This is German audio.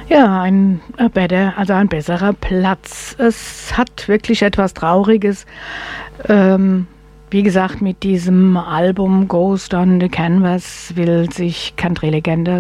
Ja, ein besserer Platz. Es hat wirklich etwas Trauriges. Ähm, Wie gesagt, mit diesem Album Ghost on the Canvas will sich Country-Legende